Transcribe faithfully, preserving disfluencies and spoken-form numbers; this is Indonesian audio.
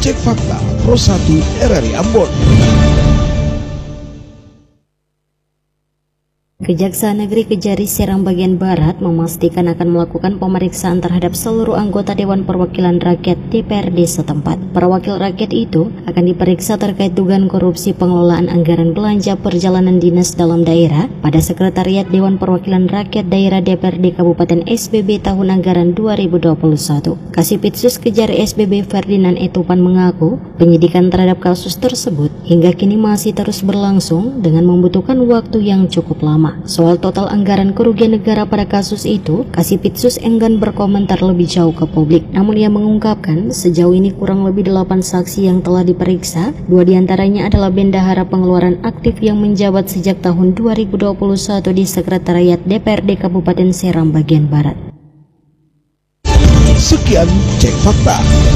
Cek Fakta Pro satu R R I Ambon. Kejaksaan Negeri Kejari Serang bagian Barat memastikan akan melakukan pemeriksaan terhadap seluruh anggota Dewan Perwakilan Rakyat D P R D setempat. Para wakil rakyat itu akan diperiksa terkait dugaan korupsi pengelolaan anggaran belanja perjalanan dinas dalam daerah pada Sekretariat Dewan Perwakilan Rakyat Daerah D P R D Kabupaten S B B tahun anggaran dua ribu dua puluh satu. Kasipitsus Kejari S B B Ferdinand Etupan mengaku penyidikan terhadap kasus tersebut hingga kini masih terus berlangsung dengan membutuhkan waktu yang cukup lama. Soal total anggaran kerugian negara pada kasus itu, Kasipitsus enggan berkomentar lebih jauh ke publik. Namun ia mengungkapkan sejauh ini kurang lebih delapan saksi yang telah diperiksa. Dua diantaranya adalah bendahara pengeluaran aktif yang menjabat sejak tahun dua ribu dua puluh satu di Sekretariat D P R D Kabupaten Serang bagian Barat. Sekian Cek Fakta.